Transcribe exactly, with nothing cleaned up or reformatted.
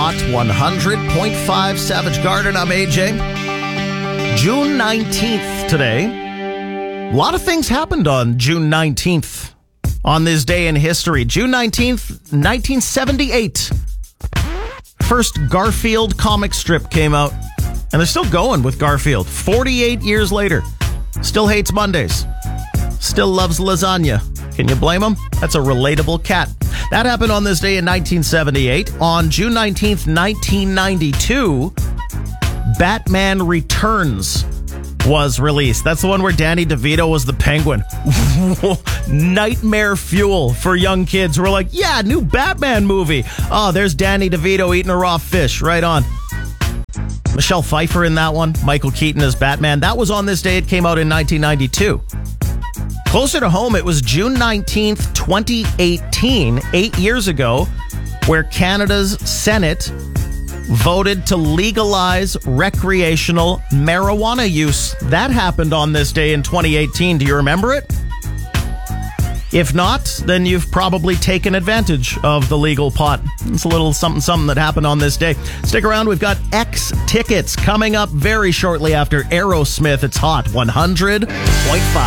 Hot one hundred point five Savage Garden. I'm A J. June nineteenth today. A lot of things happened on June nineteenth on this day in history. June nineteenth, nineteen seventy-eight. First Garfield comic strip came out. And they're still going with Garfield. forty-eight years later. Still hates Mondays. Still loves lasagna. Can you blame him? That's a relatable cat. That happened on this day in nineteen seventy-eight. On June nineteenth, nineteen ninety-two, Batman Returns was released. That's the one where Danny DeVito was the Penguin. Nightmare fuel for young kids who are like, yeah, new Batman movie. Oh, there's Danny DeVito eating a raw fish. Right on. Michelle Pfeiffer in that one. Michael Keaton as Batman. That was on this day. It came out in nineteen ninety-two. Closer to home, it was June nineteenth, twenty eighteen, eight years ago, where Canada's Senate voted to legalize recreational marijuana use. That happened on this day in twenty eighteen. Do you remember it? If not, then you've probably taken advantage of the legal pot. It's a little something something that happened on this day. Stick around. We've got X tickets coming up very shortly after Aerosmith. It's Hot one hundred point five.